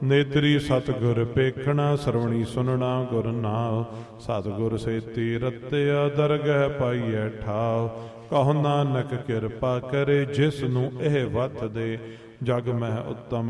ਨੇਤਰੀ ਸਤਿਗੁਰ ਪੇਖਣਾ, ਸਰਵਣੀ ਸੁਨਣਾ ਗੁਰ ਨਾਮ। ਸਤਿਗੁਰ ਸੇਤੀ ਰਤਿਆ, ਦਰਗਹਿ ਪਾਈਐ ਠਾਉ। ਕਹੋ ਨਾਨਕ ਕਿਰਪਾ ਕਰੇ, ਜਿਸ ਨੂੰ ਇਹ ਵਤ ਦੇ। ਜਗ ਮਹਿ ਉੱਤਮ